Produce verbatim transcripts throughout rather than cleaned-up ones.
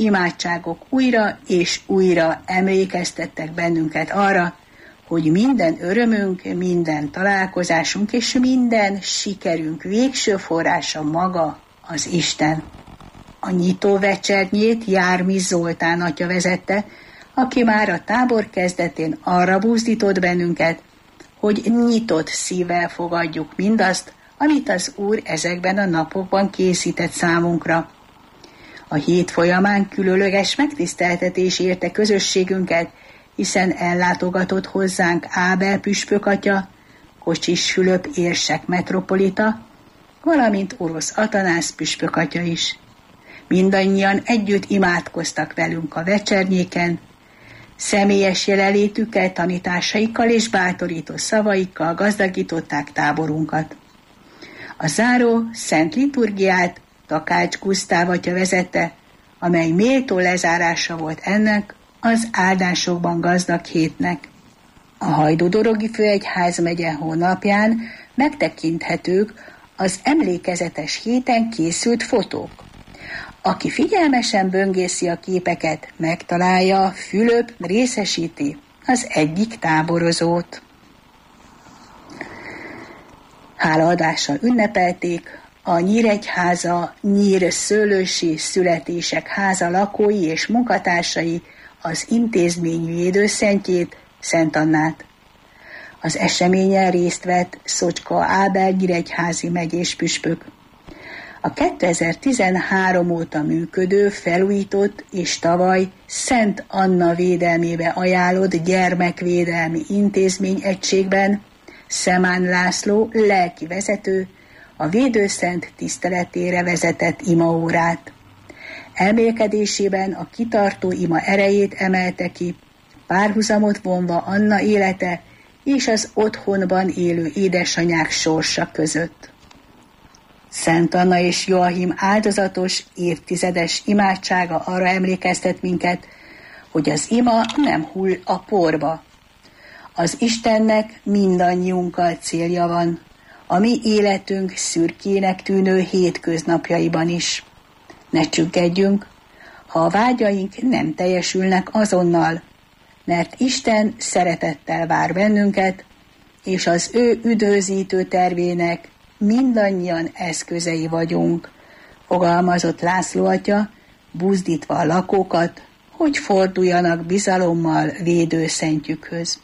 imádságok újra és újra emlékeztettek bennünket arra, hogy minden örömünk, minden találkozásunk és minden sikerünk végső forrása maga az Isten. A nyitó vecsernyét Jármi Zoltán atya vezette, aki már a tábor kezdetén arra buzdított bennünket, hogy nyitott szívvel fogadjuk mindazt, amit az Úr ezekben a napokban készített számunkra. A hét folyamán különleges megtiszteltetés érte közösségünket, hiszen ellátogatott hozzánk Ábel püspök atya, Kocsis Fülöp érsek metropolita, valamint Orosz Atanász püspök atya is. Mindannyian együtt imádkoztak velünk a vecsernyéken, személyes jelenlétükkel, tanításaikkal és bátorító szavaikkal gazdagították táborunkat. A záró szent liturgiát Takács Gusztáv atya vezette, amely méltó lezárása volt ennek az áldásokban gazdag hétnek. A Hajdú-Dorogi Főegyházmegye honlapján megtekinthetők az emlékezetes héten készült fotók. Aki figyelmesen böngészi a képeket, megtalálja, Fülöp részesíti az egyik táborozót. Hálaadással ünnepelték a Nyíregyháza Nyír-Szőlősi Születések Háza lakói és munkatársai az intézmény védőszentjét, Szent Annát. Az eseményen részt vett Szocska Ábel nyíregyházi megyés püspök. A kétezer-tizenhárom óta működő, felújított és tavaly Szent Anna védelmébe ajánlott gyermekvédelmi intézmény egységben Szemán László lelki vezető a védőszent tiszteletére vezetett imaórát. Elmélkedésében a kitartó ima erejét emelte ki, párhuzamot vonva Anna élete és az otthonban élő édesanyák sorsa között. Szent Anna és Joachim áldozatos, évtizedes imádsága arra emlékeztet minket, hogy az ima nem hull a porba. Az Istennek mindannyiunkkal célja van, a mi életünk szürkének tűnő hétköznapjaiban is. Ne csüggedjünk, ha a vágyaink nem teljesülnek azonnal, mert Isten szeretettel vár bennünket, és az ő üdvözítő tervének mindannyian eszközei vagyunk, fogalmazott László atya, buzdítva a lakókat, hogy forduljanak bizalommal védőszentjükhöz.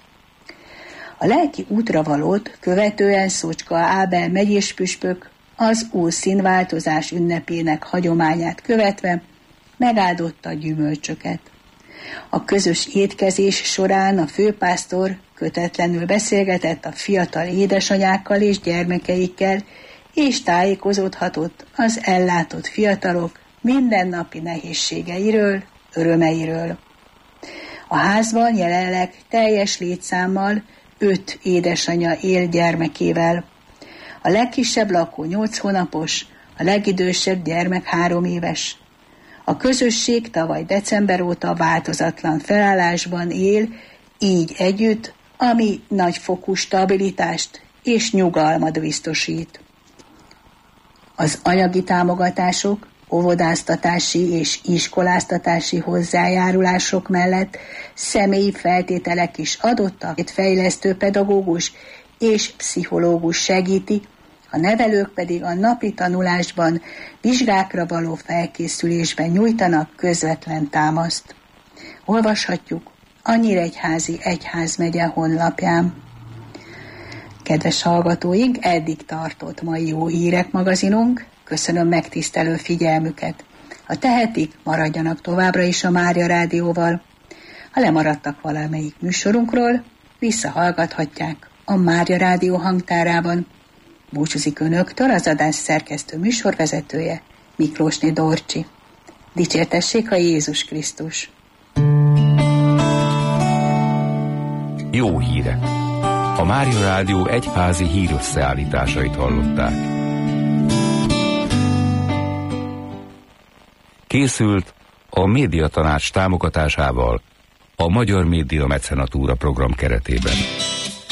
A lelki útravalót követően Szocska Ábel megyés püspök az új színváltozás ünnepének hagyományát követve megáldotta a gyümölcsöket. A közös étkezés során a főpásztor kötetlenül beszélgetett a fiatal édesanyákkal és gyermekeikkel, és tájékozódhatott az ellátott fiatalok mindennapi nehézségeiről, örömeiről. A házban jelenleg teljes létszámmal öt édesanya él gyermekével. A legkisebb lakó nyolc hónapos, a legidősebb gyermek három éves. A közösség tavaly december óta változatlan felállásban él, így együtt, ami nagyfokú stabilitást és nyugalmat biztosít. Az anyagi támogatások, óvodáztatási és iskoláztatási hozzájárulások mellett személyi feltételek is adottak. Egy fejlesztő pedagógus és pszichológus segíti, a nevelők pedig a napi tanulásban, vizsgákra való felkészülésben nyújtanak közvetlen támaszt. Olvashatjuk a Nyíregyházi Egyházmegye honlapján. Kedves hallgatóink, eddig tartott mai Jó Hírek magazinunk. Köszönöm megtisztelő figyelmüket. Ha tehetik, maradjanak továbbra is a Mária Rádióval. Ha lemaradtak valamelyik műsorunkról, visszahallgathatják a Mária Rádió hangtárában. Búcsúzik önöktől az adás szerkesztő műsorvezetője, Miklósné Dorcsi. Dicsértessék a Jézus Krisztus! Jó hírek! A Mária Rádió egyházi hírösszeállításait hallották. Készült a Médiatanács támogatásával a Magyar Média Mecenatúra program keretében.